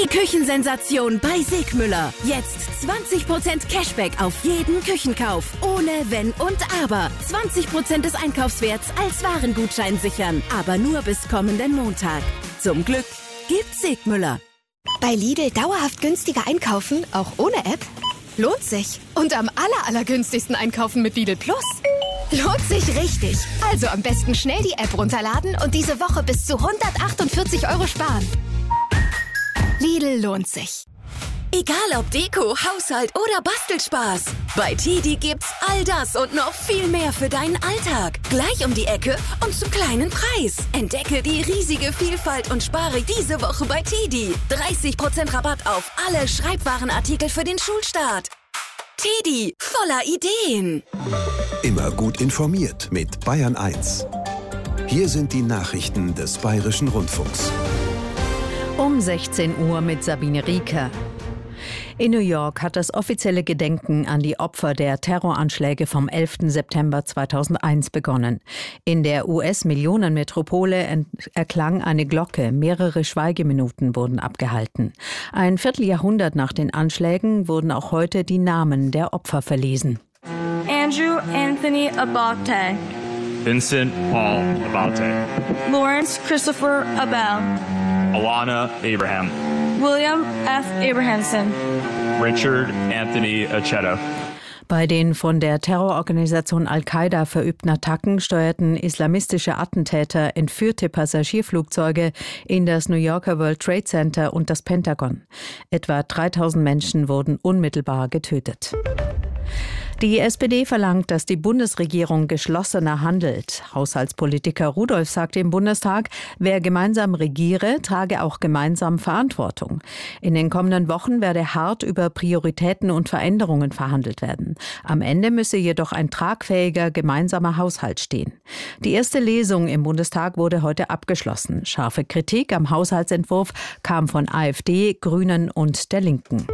Die Küchensensation bei Sigmüller. Jetzt 20% Cashback auf jeden Küchenkauf. Ohne Wenn und Aber. 20% des Einkaufswerts als Warengutschein sichern. Aber nur bis kommenden Montag. Zum Glück gibt's Sigmüller. Bei Lidl dauerhaft günstiger einkaufen, auch ohne App? Lohnt sich. Und am allergünstigsten einkaufen mit Lidl Plus. Lohnt sich richtig. Also am besten schnell die App runterladen und diese Woche bis zu 148 € sparen. Lidl lohnt sich. Egal ob Deko, Haushalt oder Bastelspaß. Bei TiDi gibt's all das und noch viel mehr für deinen Alltag. Gleich um die Ecke und zum kleinen Preis. Entdecke die riesige Vielfalt und spare diese Woche bei TiDi. 30% Rabatt auf alle Schreibwarenartikel für den Schulstart. TiDi, voller Ideen. Immer gut informiert mit Bayern 1. Hier sind die Nachrichten des Bayerischen Rundfunks. Um 16 Uhr mit Sabine Rieker. In New York hat das offizielle Gedenken an die Opfer der Terroranschläge vom 11. September 2001 begonnen. In der US-Millionenmetropole erklang eine Glocke. Mehrere Schweigeminuten wurden abgehalten. Ein Vierteljahrhundert nach den Anschlägen wurden auch heute die Namen der Opfer verlesen. Andrew Anthony Abate. Vincent Paul Abate. Lawrence Christopher Abel. Alana Abraham. William F. Abrahamson. Richard Anthony Aceto. Bei den von der Terrororganisation Al-Qaida verübten Attacken steuerten islamistische Attentäter entführte Passagierflugzeuge in das New Yorker World Trade Center und das Pentagon. Etwa 3000 Menschen wurden unmittelbar getötet. Die SPD verlangt, dass die Bundesregierung geschlossener handelt. Haushaltspolitiker Rudolph sagte im Bundestag, wer gemeinsam regiere, trage auch gemeinsam Verantwortung. In den kommenden Wochen werde hart über Prioritäten und Veränderungen verhandelt werden. Am Ende müsse jedoch ein tragfähiger gemeinsamer Haushalt stehen. Die erste Lesung im Bundestag wurde heute abgeschlossen. Scharfe Kritik am Haushaltsentwurf kam von AfD, Grünen und der Linken.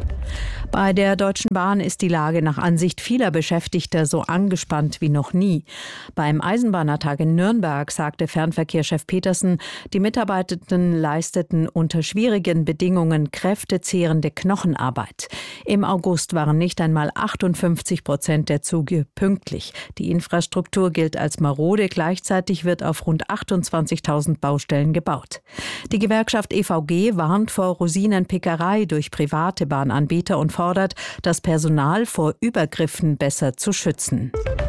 Bei der Deutschen Bahn ist die Lage nach Ansicht vieler Beschäftigter so angespannt wie noch nie. Beim Eisenbahnertag in Nürnberg sagte Fernverkehrschef Petersen, die Mitarbeitenden leisteten unter schwierigen Bedingungen kräftezehrende Knochenarbeit. Im August waren nicht einmal 58% der Züge pünktlich. Die Infrastruktur gilt als marode, gleichzeitig wird auf rund 28.000 Baustellen gebaut. Die Gewerkschaft EVG warnt vor Rosinenpickerei durch private Bahnanbieter und fordert, das Personal vor Übergriffen besser zu schützen.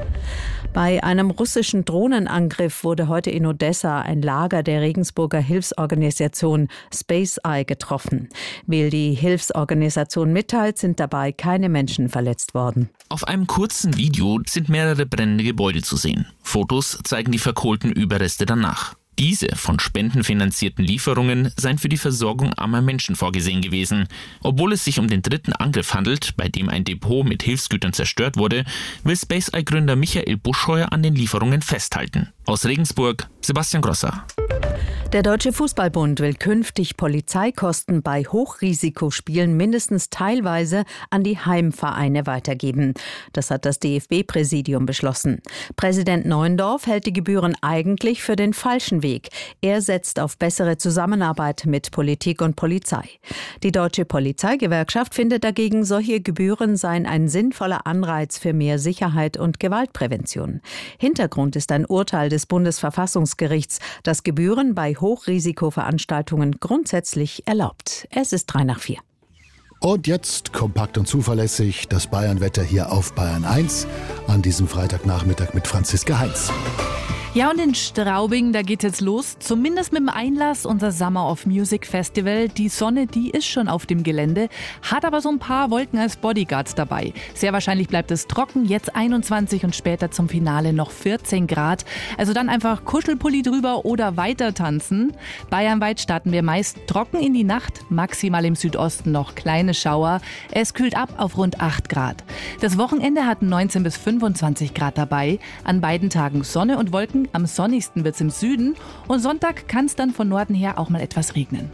Bei einem russischen Drohnenangriff wurde heute in Odessa ein Lager der Regensburger Hilfsorganisation Space Eye getroffen. Wie die Hilfsorganisation mitteilt, sind dabei keine Menschen verletzt worden. Auf einem kurzen Video sind mehrere brennende Gebäude zu sehen. Fotos zeigen die verkohlten Überreste danach. Diese von Spenden finanzierten Lieferungen seien für die Versorgung armer Menschen vorgesehen gewesen. Obwohl es sich um den dritten Angriff handelt, bei dem ein Depot mit Hilfsgütern zerstört wurde, will Space Eye-Gründer Michael Buschheuer an den Lieferungen festhalten. Aus Regensburg, Sebastian Grosser. Der Deutsche Fußballbund will künftig Polizeikosten bei Hochrisikospielen mindestens teilweise an die Heimvereine weitergeben. Das hat das DFB-Präsidium beschlossen. Präsident Neuendorf hält die Gebühren eigentlich für den falschen Weg. Er setzt auf bessere Zusammenarbeit mit Politik und Polizei. Die Deutsche Polizeigewerkschaft findet dagegen, solche Gebühren seien ein sinnvoller Anreiz für mehr Sicherheit und Gewaltprävention. Hintergrund ist ein Urteil des Bundesverfassungsgerichts, das Gebühren bei Hochrisikoveranstaltungen grundsätzlich erlaubt. Es ist 3:04. Und jetzt kompakt und zuverlässig das Bayernwetter hier auf Bayern 1 an diesem Freitagnachmittag mit Franziska Heinz. Ja, und in Straubing, da geht's jetzt los. Zumindest mit dem Einlass unser Summer of Music Festival. Die Sonne, die ist schon auf dem Gelände, hat aber so ein paar Wolken als Bodyguards dabei. Sehr wahrscheinlich bleibt es trocken, jetzt 21 und später zum Finale noch 14 Grad. Also dann einfach Kuschelpulli drüber oder weiter tanzen. Bayernweit starten wir meist trocken in die Nacht, maximal im Südosten noch kleine Schauer. Es kühlt ab auf rund 8 Grad. Das Wochenende hat 19 bis 25 Grad dabei. An beiden Tagen Sonne und Wolken. Am sonnigsten wird es im Süden und Sonntag kann es dann von Norden her auch mal etwas regnen.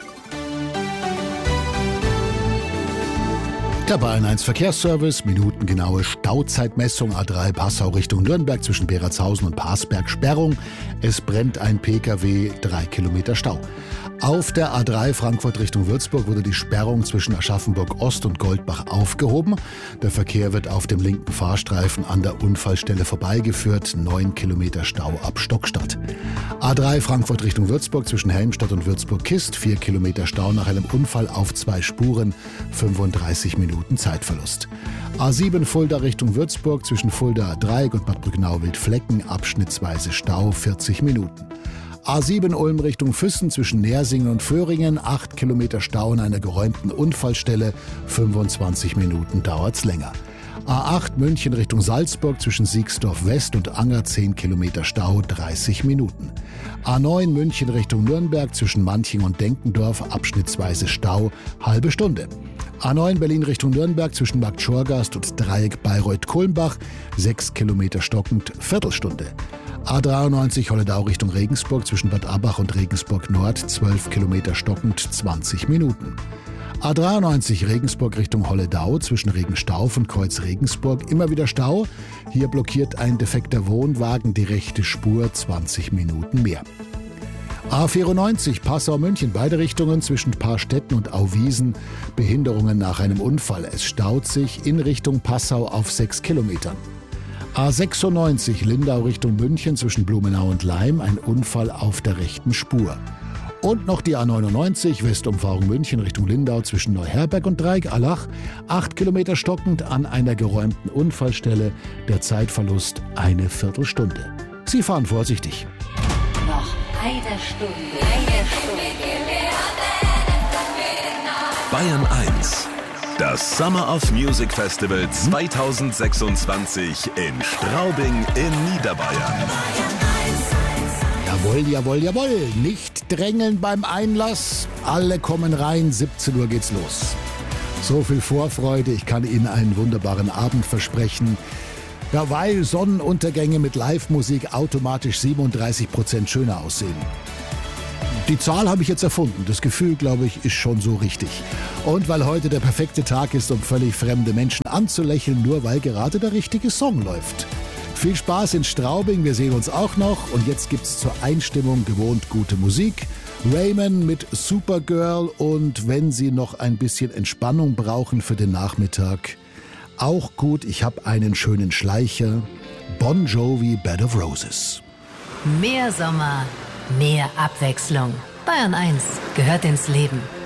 Der Bayern 1 Verkehrsservice, minutengenaue Stauzeitmessung A3 Passau Richtung Nürnberg zwischen Beratshausen und Parsberg Sperrung. Es brennt ein Pkw, 3 Kilometer Stau. Auf der A3 Frankfurt Richtung Würzburg wurde die Sperrung zwischen Aschaffenburg Ost und Goldbach aufgehoben. Der Verkehr wird auf dem linken Fahrstreifen an der Unfallstelle vorbeigeführt. 9 Kilometer Stau ab Stockstadt. A3 Frankfurt Richtung Würzburg zwischen Helmstadt und Würzburg-Kist. 4 Kilometer Stau nach einem Unfall auf 2 Spuren. 35 Minuten Zeitverlust. A7 Fulda Richtung Würzburg zwischen Fulda-Dreieck und Bad Brücknau-Wildflecken. Abschnittsweise Stau 40 Minuten. A7 Ulm Richtung Füssen zwischen Nersingen und Föhringen, 8 Kilometer Stau an einer geräumten Unfallstelle, 25 Minuten dauert's länger. A8 München Richtung Salzburg zwischen Siegsdorf West und Anger, 10 Kilometer Stau, 30 Minuten. A9 München Richtung Nürnberg zwischen Manching und Denkendorf, abschnittsweise Stau, halbe Stunde. A9 Berlin Richtung Nürnberg zwischen Bad Schorgast und Dreieck Bayreuth-Kulmbach, 6 Kilometer stockend, Viertelstunde. A93 Holledau Richtung Regensburg zwischen Bad Abbach und Regensburg Nord, 12 Kilometer stockend, 20 Minuten. A93 Regensburg Richtung Holledau zwischen Regenstauf und Kreuz Regensburg, immer wieder Stau. Hier blockiert ein defekter Wohnwagen die rechte Spur, 20 Minuten mehr. A94 Passau-München, beide Richtungen zwischen Paarstetten und Auwiesen, Behinderungen nach einem Unfall. Es staut sich in Richtung Passau auf 6 Kilometern. A96 Lindau Richtung München zwischen Blumenau und Laim, ein Unfall auf der rechten Spur. Und noch die A99 Westumfahrung München Richtung Lindau zwischen Neuherberg und Dreieck-Allach, 8 Kilometer stockend an einer geräumten Unfallstelle, der Zeitverlust eine Viertelstunde. Sie fahren vorsichtig. Noch eine Stunde. Bayern 1. Das Summer of Music Festival 2026 in Straubing in Niederbayern. Jawohl, jawohl, jawohl. Nicht drängeln beim Einlass. Alle kommen rein. 17 Uhr geht's los. So viel Vorfreude. Ich kann Ihnen einen wunderbaren Abend versprechen. Ja, weil Sonnenuntergänge mit Live-Musik automatisch 37% schöner aussehen. Die Zahl habe ich jetzt erfunden. Das Gefühl, glaube ich, ist schon so richtig. Und weil heute der perfekte Tag ist, um völlig fremde Menschen anzulächeln, nur weil gerade der richtige Song läuft. Viel Spaß in Straubing, wir sehen uns auch noch. Und jetzt gibt's zur Einstimmung gewohnt gute Musik. Raymond mit Supergirl und wenn Sie noch ein bisschen Entspannung brauchen für den Nachmittag, auch gut, ich habe einen schönen Schleicher. Bon Jovi, Bed of Roses. Mehr Sommer, mehr Abwechslung. Bayern 1 gehört ins Leben.